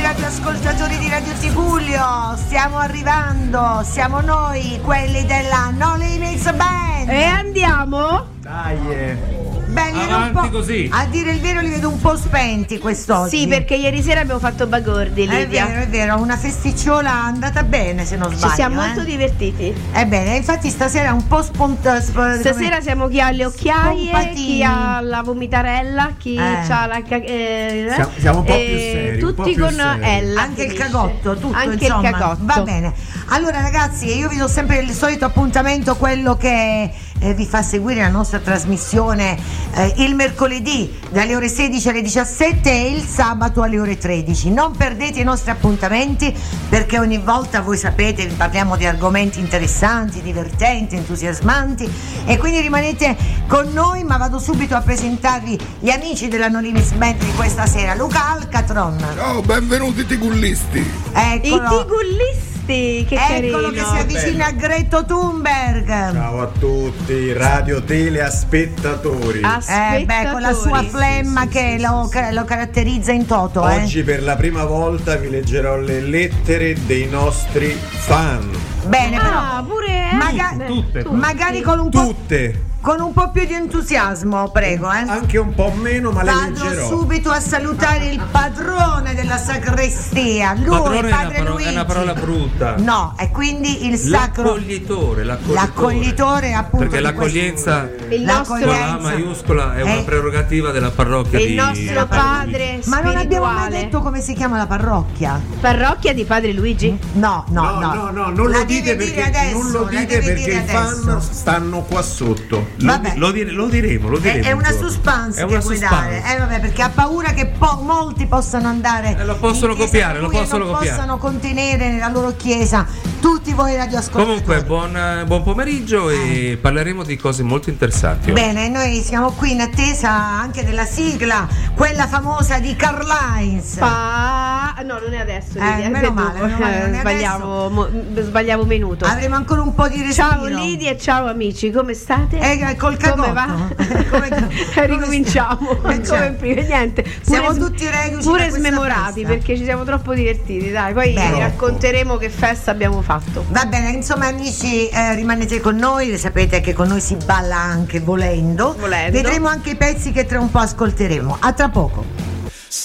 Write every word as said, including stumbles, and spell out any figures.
radioascoltatori di Radio Tibulio, stiamo arrivando, siamo noi, quelli della No Limits Band. E andiamo? Dai. Bene, avanti un po', così. a dire il vero li vedo un po' spenti quest'oggi. Sì, perché ieri sera abbiamo fatto Bagordi, Lidia. È vero, è vero, una festiciola andata bene, se non sbaglio. Ci siamo eh? molto divertiti. Ebbene, infatti stasera è un po' spontaneo. Stasera siamo chi ha le occhiaie, Spompatini. chi ha la vomitarella, chi Eh. ha la ca- eh, Siamo- siamo un po' eh, più seri, un po' tutti più con seri. L. Anche il finisce. cagotto, tutto Anche insomma. il cagotto. Va bene. Allora ragazzi, io vi do sempre il solito appuntamento, quello che eh, vi fa seguire la nostra trasmissione eh, il mercoledì dalle ore sedici alle diciassette e il sabato alle ore tredici. Non perdete i nostri appuntamenti, perché ogni volta, voi sapete, vi parliamo di argomenti interessanti, divertenti, entusiasmanti, e quindi rimanete con noi. Ma vado subito a presentarvi gli amici della No Limits Band di questa sera. Luca Alcatron. Ciao, benvenuti tigullisti. I Eccolo. tigullisti, che Eccolo carino. che si avvicina a Greto Thunberg. Ciao a tutti, radio telespettatori. Eh beh, con la sua Aspettatori. flemma Sì, che sì, lo, sì, sì. lo caratterizza in toto. Oggi eh. per la prima volta vi leggerò le lettere dei nostri fan. Bene, Ah, pure eh? Maga- tutte. però magari con un po', Tutte. con un po' più di entusiasmo, prego. Eh. Anche un po' meno, ma le Vado leggerò. subito a salutare il padrone della sacrestia. Lui, Padrone è una, padre paro- Luigi. è una parola brutta. No, è quindi il sacro. L'accoglitore, l'accoglitore. L'accoglitore, appunto. Perché di l'accoglienza Il La nostro, con la accoglienza. maiuscola è una Eh. prerogativa della parrocchia il di nostro padre Ma non abbiamo mai spirituale. detto come si chiama la parrocchia? Parrocchia di Padre Luigi? No, no, No, no. no, no, non La lo dite deve dire perché, adesso, non lo la dite deve perché dire i fan adesso. stanno qua sotto. Lo, Vabbè. di- lo dire- lo diremo, lo È, diremo. è una un giorno. suspense È che una puoi suspense. dare, eh vabbè, perché ha paura che po- molti possano andare Eh, lo possono in chiesa copiare, da lo lui e possono non copiare. possano contenere nella loro chiesa tutti voi radioascoltatori. Comunque, buon, eh, buon pomeriggio e parleremo di cose molto interessanti. oggi. Bene, noi siamo qui in attesa anche della sigla, quella famosa di Karl Heinz. Pa... No, non è adesso, Eh, Lidia, meno è male, dopo. meno male, non è Eh, sbagliavo, mo- sbagliavo minuto. Avremo ancora un po' di respiro. Ciao Lidia e ciao amici, come state? Eh, col cagotto. Come va? Come- come Ricominciamo sta? Eh, come certo. prima, niente. Siamo Pure- tutti reduci pure da questa smemorati festa. perché ci siamo troppo divertiti, dai. Poi Bene. vi racconteremo che festa abbiamo fatto. Va bene, insomma amici, eh, rimanete con noi, sapete che con noi si balla anche volendo. Volendo. Vedremo anche i pezzi che tra un po' ascolteremo. A tra poco.